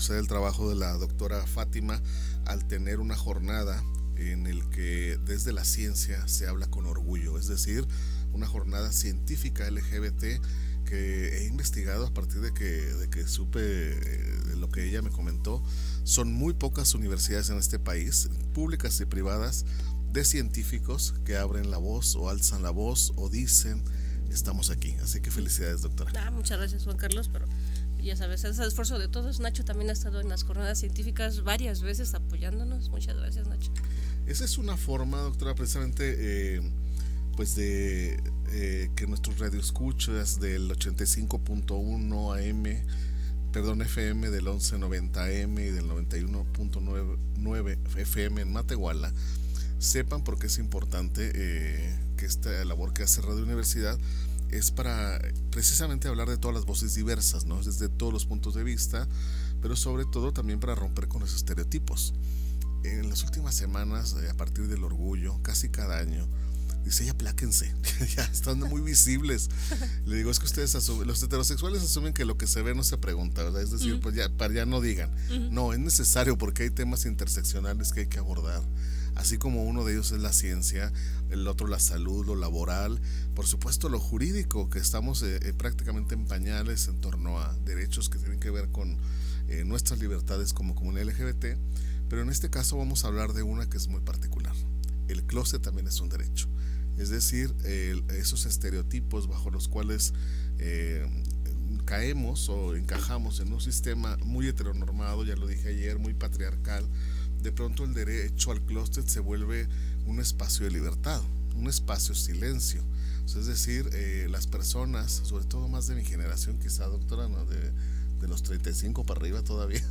reconocer el trabajo de la doctora Fátima al tener una jornada en el que desde la ciencia se habla con orgullo, es decir, una jornada científica LGBT que he investigado a partir de que supe de lo que ella me comentó. Son muy pocas universidades en este país, públicas y privadas, de científicos que abren la voz o alzan la voz o dicen estamos aquí. Así que felicidades, doctora. Muchas gracias, Juan Carlos, pero ya sabes, es el esfuerzo de todos. Nacho también ha estado en las jornadas científicas varias veces apoyándonos. Muchas gracias, Nacho. Esa es una forma, doctora, precisamente pues de que nuestros radioescuchas del 85.1 AM, perdón, FM, del 1190 AM y del 91.9 FM en Matehuala, sepan por qué es importante que esta labor que hace Radio Universidad es para precisamente hablar de todas las voces diversas, ¿no? Desde todos los puntos de vista, pero sobre todo también para romper con los estereotipos. En las últimas semanas, a partir del orgullo, casi cada año, dice, ya apláquense, ya están muy visibles. Le digo, es que ustedes asumen, los heterosexuales asumen que lo que se ve no se pregunta, ¿verdad? Es decir, pues ya, para ya no digan. No, es necesario porque hay temas interseccionales que hay que abordar. Así como uno de ellos es la ciencia, el otro la salud, lo laboral, por supuesto lo jurídico, que estamos prácticamente en pañales en torno a derechos que tienen que ver con nuestras libertades como comunidad LGBT, pero en este caso vamos a hablar de una que es muy particular. El closet también es un derecho, es decir, esos estereotipos bajo los cuales caemos o encajamos en un sistema muy heteronormado, ya lo dije ayer, muy patriarcal. De pronto el derecho al closet se vuelve un espacio de libertad, un espacio de silencio. Es decir, las personas, sobre todo más de mi generación, quizá, doctora, ¿no? de los 35 para arriba todavía,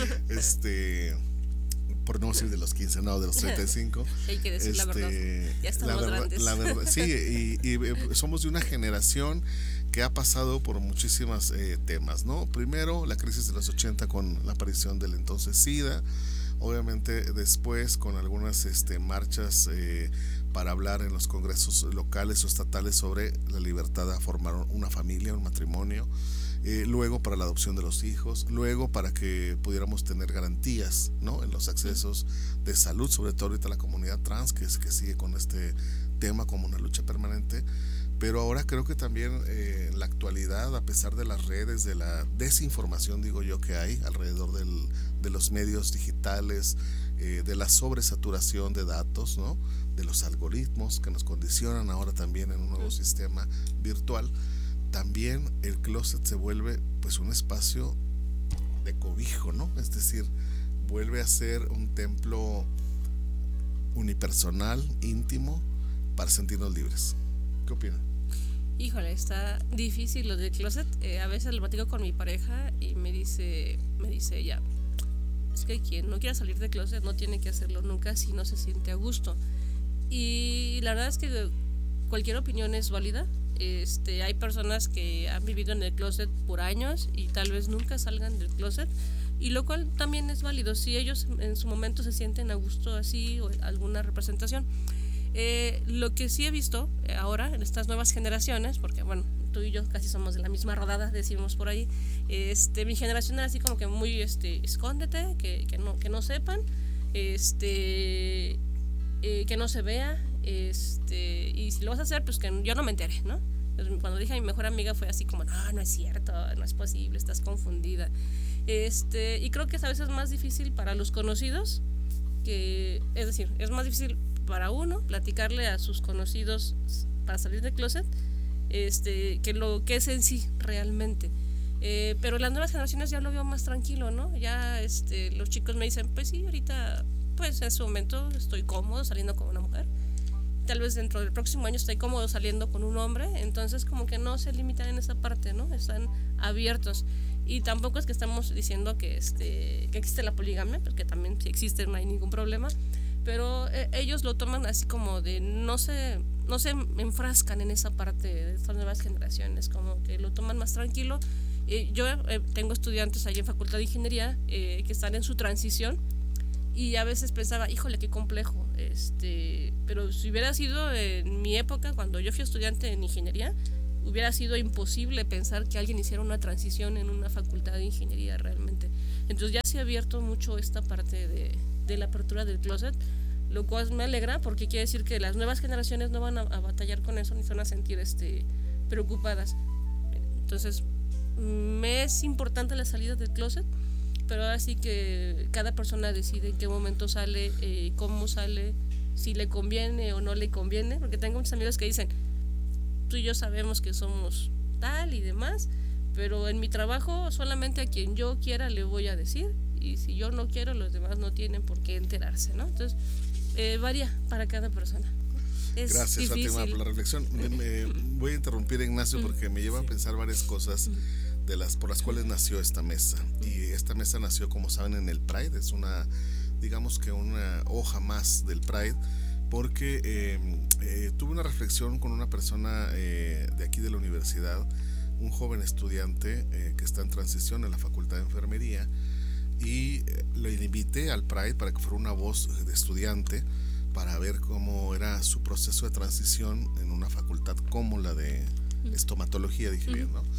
por no decir de los 15, no, de los 35. Hay que decir la verdad, ya estamos grandes. La verdad, sí, y somos de una generación que ha pasado por muchísimos temas, ¿no? Primero, la crisis de los 80 con la aparición del entonces SIDA. Obviamente después con algunas marchas para hablar en los congresos locales o estatales sobre la libertad de formar una familia, un matrimonio, luego para la adopción de los hijos, luego para que pudiéramos tener garantías, ¿no? En los accesos de salud, sobre todo ahorita la comunidad trans que sigue con este tema como una lucha permanente. Pero ahora creo que también en la actualidad, a pesar de las redes, de la desinformación, digo yo, que hay alrededor de los medios digitales, de la sobresaturación de datos, ¿no? De los algoritmos que nos condicionan ahora también en un nuevo sistema virtual, también el closet se vuelve pues un espacio de cobijo, ¿no? Es decir, vuelve a ser un templo unipersonal, íntimo, para sentirnos libres. ¿Qué opinan? Híjole, está difícil lo del closet. A veces lo platico con mi pareja y me dice ella, es que quien no quiera salir del closet no tiene que hacerlo nunca si no se siente a gusto. Y la verdad es que cualquier opinión es válida. Hay personas que han vivido en el closet por años y tal vez nunca salgan del closet, y lo cual también es válido si ellos en su momento se sienten a gusto así o alguna representación. Lo que sí he visto ahora en estas nuevas generaciones, porque bueno, tú y yo casi somos de la misma rodada, decimos por ahí, mi generación era así como que muy escóndete, que no sepan, que no se vea, y si lo vas a hacer, pues que yo no me enteré, ¿no? Cuando dije a mi mejor amiga fue así como, no es cierto, no es posible, estás confundida. Y creo que a veces es más difícil para los conocidos, es decir, es más difícil para uno platicarle a sus conocidos para salir del closet que lo que es en sí realmente. Pero las nuevas generaciones ya lo veo más tranquilo, ¿no? Ya los chicos me dicen, pues sí, ahorita pues en su momento estoy cómodo saliendo con una mujer, tal vez dentro del próximo año estoy cómodo saliendo con un hombre, entonces como que no se limitan en esa parte, ¿no? Están abiertos. Y tampoco es que estamos diciendo que existe la poligamia, porque también si existe no hay ningún problema, pero ellos lo toman así como de no se enfrascan en esa parte de estas nuevas generaciones, como que lo toman más tranquilo. Yo tengo estudiantes ahí en Facultad de Ingeniería que están en su transición, y a veces pensaba, híjole, qué complejo, pero si hubiera sido en mi época, cuando yo fui estudiante en ingeniería, hubiera sido imposible pensar que alguien hiciera una transición en una facultad de ingeniería realmente. Entonces ya se ha abierto mucho esta parte de la apertura del closet, lo cual me alegra porque quiere decir que las nuevas generaciones no van a batallar con eso ni se van a sentir preocupadas. Entonces me es importante la salida del closet, pero ahora sí que cada persona decide en qué momento sale, cómo sale, si le conviene o no le conviene, porque tengo muchos amigos que dicen, tú y yo sabemos que somos tal y demás, pero en mi trabajo solamente a quien yo quiera le voy a decir, y si yo no quiero, los demás no tienen por qué enterarse, ¿no? Entonces varía para cada persona. Gracias, Fátima, por la reflexión. Voy a interrumpir a Ignacio porque me lleva a pensar varias cosas por las cuales nació esta mesa. Y esta mesa nació, como saben, en el Pride. Es digamos que una hoja más del Pride, porque tuve una reflexión con una persona de aquí de la universidad, un joven estudiante que está en transición en la Facultad de Enfermería, y lo invité al Pride para que fuera una voz de estudiante para ver cómo era su proceso de transición en una facultad como la de estomatología, dije bien, ¿no?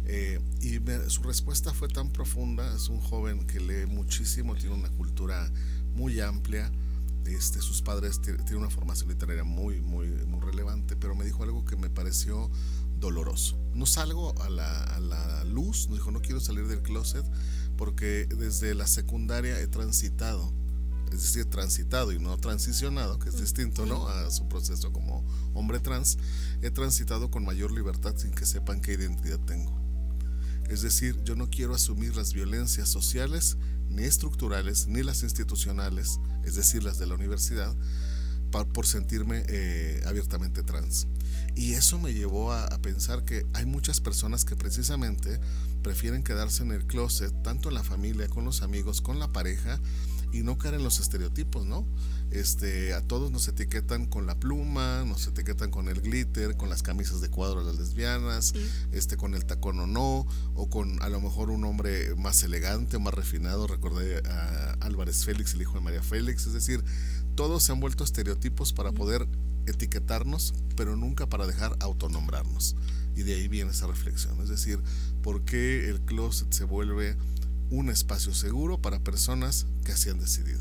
Su respuesta fue tan profunda. Es un joven que lee muchísimo, tiene una cultura muy amplia, sus padres tienen una formación literaria muy relevante, pero me dijo algo que me pareció doloroso. No salgo a la luz, dijo, no quiero salir del closet porque desde la secundaria he transitado, es decir, transitado y no transicionado, que es distinto, ¿no?, a su proceso como hombre trans. He transitado con mayor libertad sin que sepan qué identidad tengo. Es decir, yo no quiero asumir las violencias sociales, ni estructurales, ni las institucionales, es decir, las de la universidad, por sentirme abiertamente trans. Y eso me llevó a pensar que hay muchas personas que precisamente prefieren quedarse en el closet, tanto en la familia, con los amigos, con la pareja, y no caer en los estereotipos, ¿no? A todos nos etiquetan con la pluma, nos etiquetan con el glitter, con las camisas de cuadro a las lesbianas, con el tacón o no, o con a lo mejor un hombre más elegante, más refinado. Recordé a Álvarez Félix, el hijo de María Félix. Es decir, todos se han vuelto estereotipos para poder etiquetarnos, pero nunca para dejar autonombrarnos. Y de ahí viene esa reflexión, es decir, ¿por qué el closet se vuelve un espacio seguro para personas que así han decidido?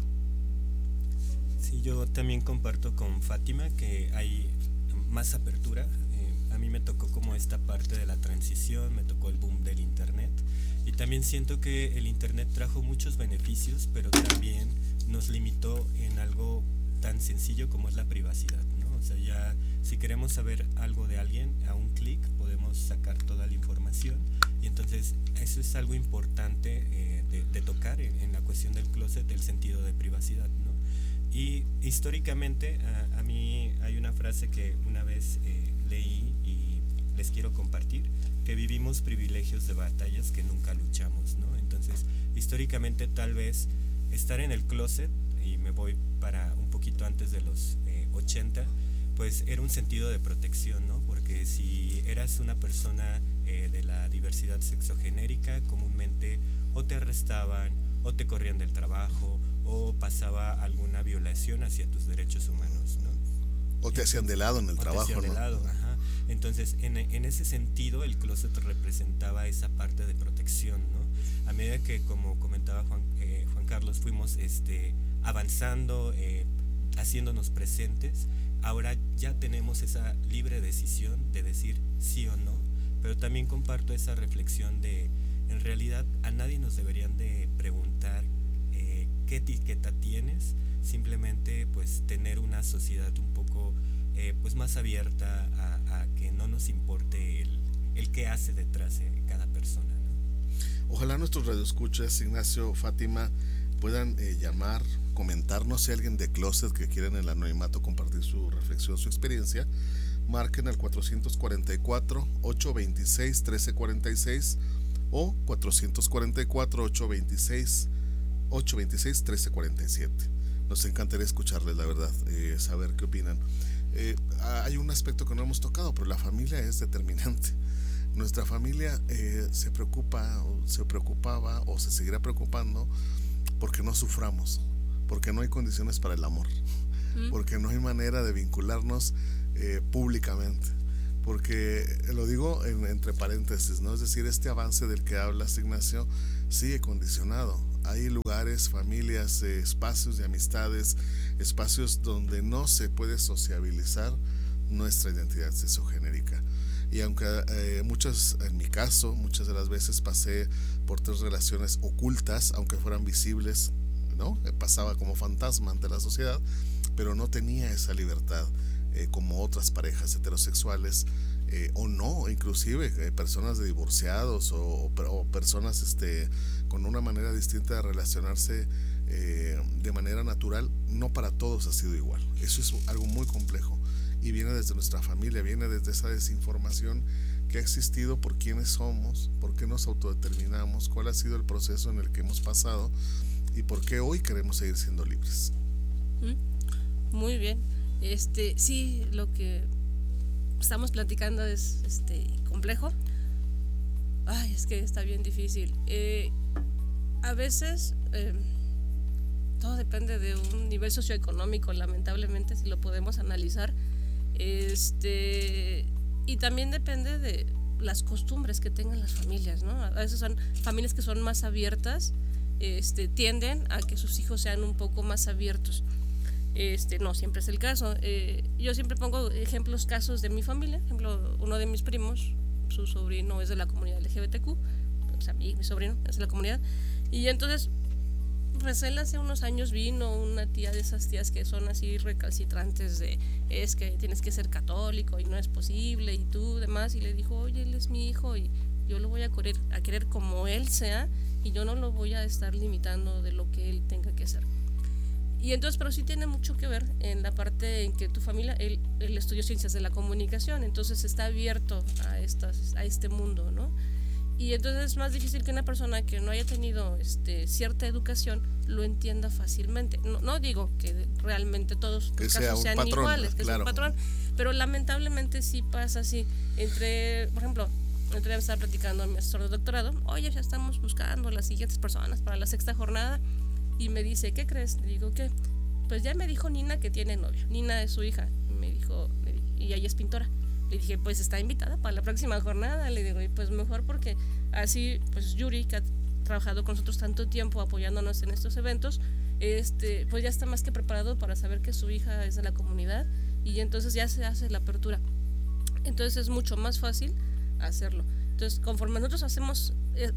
Sí, yo también comparto con Fátima que hay más apertura. A mí me tocó como esta parte de la transición, me tocó el boom del internet, y también siento que el internet trajo muchos beneficios, pero también nos limitó en algo tan sencillo como es la privacidad, ¿no? O sea, ya si queremos saber algo de alguien, a un clic podemos sacar toda la información, y entonces eso es algo importante de tocar en la cuestión del closet, el sentido de privacidad, ¿no? Y históricamente a mí hay una frase que una vez leí y les quiero compartir, que vivimos privilegios de batallas que nunca luchamos, ¿no? Entonces, históricamente tal vez estar en el closet, y me voy para un poquito antes de los 80, pues era un sentido de protección, ¿no? Porque si eras una persona de la diversidad sexogenérica, comúnmente o te arrestaban, o te corrían del trabajo, o pasaba alguna violación hacia tus derechos humanos, ¿no? O te hacían de lado en el trabajo, te hacían ¿no? de lado, ajá. Entonces, en ese sentido, el closet representaba esa parte de protección, ¿no? A medida que, como comentaba Juan Carlos, fuimos avanzando, haciéndonos presentes, ahora ya tenemos esa libre decisión de decir sí o no, pero también comparto esa reflexión de, en realidad, a nadie nos deberían de preguntar qué etiqueta tienes, simplemente pues tener una sociedad un poco pues más abierta a que no nos importe el qué hace detrás de cada persona, ¿no? Ojalá nuestros radioescuchas, Ignacio, Fátima, puedan llamar, comentarnos. Si hay alguien de closet que quiera en el anonimato compartir su reflexión, su experiencia, marquen al 444-826-1346 o 444-826-1347. Nos encantaría escucharles, la verdad, saber qué opinan. Hay un aspecto que no hemos tocado, pero la familia es determinante. Nuestra familia se preocupaba o se seguirá preocupando porque no suframos, porque no hay condiciones para el amor, porque no hay manera de vincularnos públicamente, porque lo digo entre paréntesis, ¿no? Es decir, este avance del que hablas, Ignacio, sigue condicionado hay lugares, familias, espacios de amistades, espacios donde no se puede sociabilizar nuestra identidad sexogenérica. Y aunque en mi caso, muchas de las veces pasé por 3 relaciones ocultas, aunque fueran visibles, ¿no? Pasaba como fantasma ante la sociedad, pero no tenía esa libertad como otras parejas heterosexuales, o no, inclusive personas de divorciados o personas con una manera distinta de relacionarse de manera natural. No para todos ha sido igual. Eso es algo muy complejo y viene desde nuestra familia, viene desde esa desinformación que ha existido por quiénes somos, por qué nos autodeterminamos, cuál ha sido el proceso en el que hemos pasado y por qué hoy queremos seguir siendo libres. Muy bien. Sí, lo que estamos platicando es complejo. Ay, es que está bien difícil. A veces todo depende de un nivel socioeconómico, lamentablemente, si lo podemos analizar. Y también depende de las costumbres que tengan las familias, ¿no? A veces son familias que son más abiertas, tienden a que sus hijos sean un poco más abiertos. No siempre es el caso. Yo siempre pongo casos de mi familia. Por ejemplo, uno de mis primos, su sobrino es de la comunidad LGBTQ, o sea, mi sobrino es de la comunidad, y entonces pues él hace unos años vino una tía de esas tías que son así recalcitrantes de es que tienes que ser católico y no es posible y tú demás, y le dijo, oye, él es mi hijo y yo lo voy a querer como él sea y yo no lo voy a estar limitando de lo que él tenga que hacer. Y entonces, pero sí tiene mucho que ver en la parte en que tu familia, él estudió ciencias de la comunicación, entonces está abierto a este mundo, ¿no? Y entonces es más difícil que una persona que no haya tenido cierta educación lo entienda fácilmente. No digo que realmente todos los casos sean patrón, iguales, que claro, sea un patrón, pero lamentablemente sí pasa así. Por ejemplo, me estaba platicando mi asesor de doctorado, oye, ya estamos buscando las siguientes personas para la 6ª jornada, y me dice, ¿qué crees? Le digo, ¿qué? Pues ya me dijo Nina que tiene novio. Nina es su hija. Y ella es pintora. Le dije, pues está invitada para la próxima jornada. Le digo, y pues mejor porque así, pues Yuri, que ha trabajado con nosotros tanto tiempo apoyándonos en estos eventos, pues ya está más que preparado para saber que su hija es de la comunidad y entonces ya se hace la apertura. Entonces es mucho más fácil hacerlo. Entonces, conforme nosotros hacemos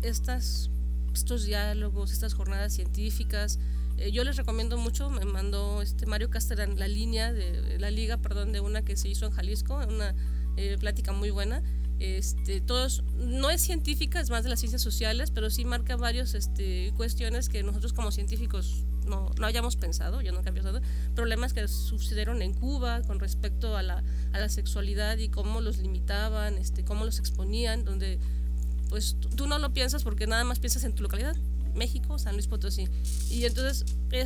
estos diálogos, estas jornadas científicas, yo les recomiendo mucho. Me mandó Mario Castellán la liga de una que se hizo en Jalisco, una plática muy buena. Todos, no es científica, es más de las ciencias sociales, pero sí marca varias cuestiones que nosotros como científicos no hayamos pensado. Yo nunca había pensado problemas que sucedieron en Cuba con respecto a la sexualidad y cómo los limitaban, cómo los exponían, donde pues tú no lo piensas porque nada más piensas en tu localidad, México, San Luis Potosí, y entonces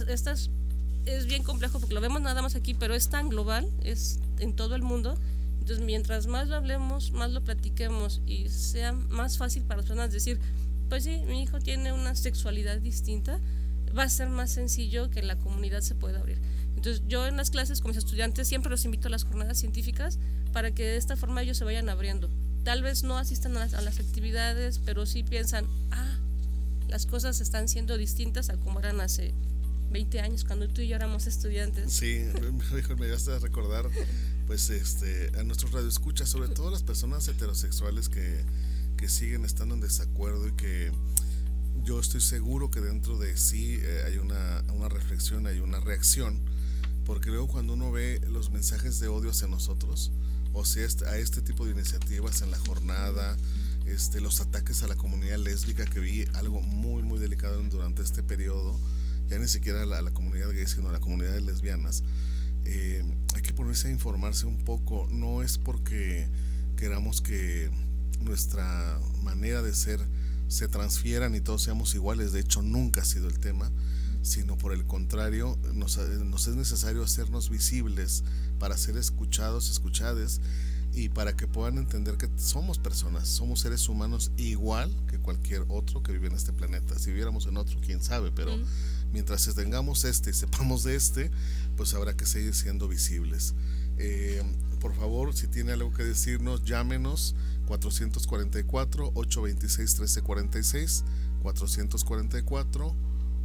es bien complejo porque lo vemos nada más aquí, pero es tan global, es en todo el mundo. Entonces mientras más lo hablemos, más lo platiquemos y sea más fácil para las personas decir, pues sí, mi hijo tiene una sexualidad distinta, va a ser más sencillo que la comunidad se pueda abrir. Entonces yo en las clases con mis estudiantes siempre los invito a las jornadas científicas para que de esta forma ellos se vayan abriendo. Tal vez no asistan a las actividades, pero sí piensan, las cosas están siendo distintas a como eran hace 20 años cuando tú y yo éramos estudiantes. Sí, me llegaste a recordar pues a nuestros radioescuchas, sobre todo las personas heterosexuales que siguen estando en desacuerdo y que yo estoy seguro que dentro de sí hay una reflexión, hay una reacción, porque luego cuando uno ve los mensajes de odio hacia nosotros, o sea, a este tipo de iniciativas en la jornada, los ataques a la comunidad lésbica, que vi algo muy muy delicado durante este periodo, ya ni siquiera a la comunidad gay, sino a la comunidad de lesbianas, hay que ponerse a informarse un poco. No es porque queramos que nuestra manera de ser se transfieran y todos seamos iguales, de hecho nunca ha sido el tema, sino por el contrario, nos es necesario hacernos visibles para ser escuchados, escuchadas, y para que puedan entender que somos personas, somos seres humanos igual que cualquier otro que vive en este planeta. Si viviéramos en otro, quién sabe, pero mientras tengamos y sepamos de pues habrá que seguir siendo visibles. Por favor, si tiene algo que decirnos, llámenos 444-826-1346, 444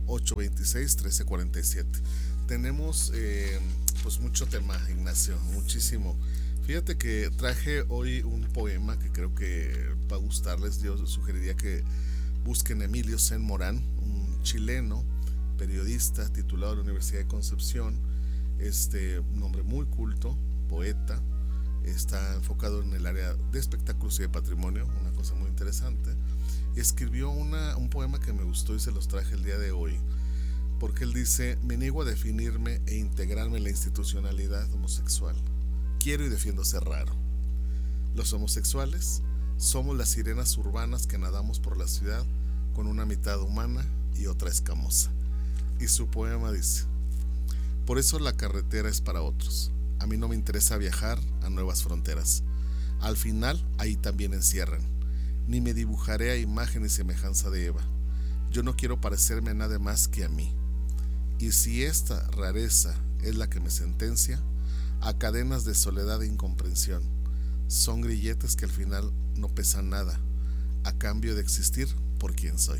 826-1347. Tenemos pues mucho tema, Ignacio, muchísimo. Fíjate que traje hoy un poema que creo que va a gustarles. Yo sugeriría que busquen a Emilio Sen Morán, un chileno, periodista titulado de la Universidad de Concepción, un hombre muy culto, poeta, está enfocado en el área de espectáculos y de patrimonio, una cosa muy interesante, y escribió un poema que me gustó y se los traje el día de hoy, porque él dice: me niego a definirme e integrarme en la institucionalidad homosexual. Quiero y defiendo ser raro. Los homosexuales somos las sirenas urbanas que nadamos por la ciudad con una mitad humana y otra escamosa. Y su poema dice: por eso la carretera es para otros. A mí no me interesa viajar a nuevas fronteras. Al final ahí también encierran. Ni me dibujaré a imagen y semejanza de Eva. Yo no quiero parecerme a nada más que a mí. Y si esta rareza es la que me sentencia a cadenas de soledad e incomprensión, son grilletes que al final no pesan nada, a cambio de existir por quien soy.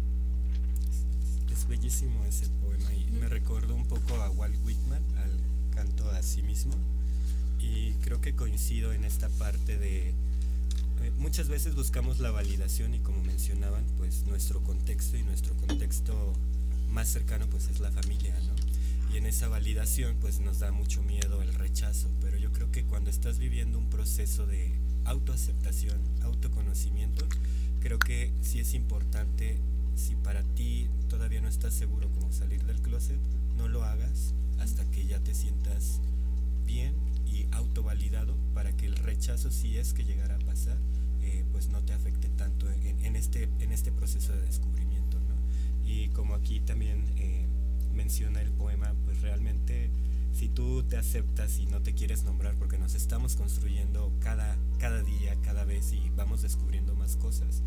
Es bellísimo ese poema y me recordó un poco a Walt Whitman, al canto a sí mismo, y creo que coincido en esta parte de muchas veces buscamos la validación y, como mencionaban, pues nuestro contexto más cercano pues es la familia, ¿no? Y en esa validación pues nos da mucho miedo el rechazo, pero yo creo que cuando estás viviendo un proceso de autoaceptación, autoconocimiento, creo que sí es importante, si para ti todavía no estás seguro cómo salir del closet, no lo hagas hasta que ya te sientas bien y autovalidado, para que el rechazo, si es que llegara a pasar, pues no te afecte tanto en este proceso de descubrimiento, ¿no? Y como aquí también menciona el poema, pues realmente si tú te aceptas y no te quieres nombrar, porque nos estamos construyendo cada día, cada vez, y vamos descubriendo más cosas.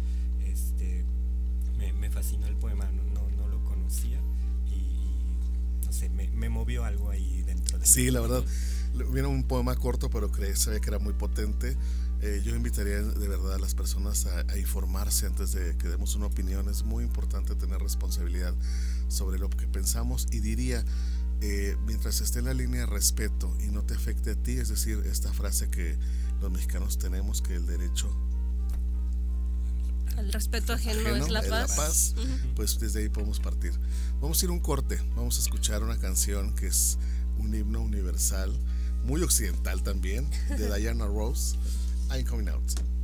Me fascinó el poema, no lo conocía y no sé, me movió algo ahí dentro de mí. Sí, la verdad, viene un poema corto, pero sabía que era muy potente. Yo invitaría de verdad a las personas a informarse antes de que demos una opinión. Es muy importante tener responsabilidad sobre lo que pensamos, y diría, mientras esté en la línea de respeto y no te afecte a ti, es decir, esta frase que los mexicanos tenemos, que el derecho al respeto ajeno es la paz. Pues desde ahí podemos partir. Vamos a ir a un corte, vamos a escuchar una canción que es un himno universal, muy occidental también, de Diana Ross, I'm Coming Out.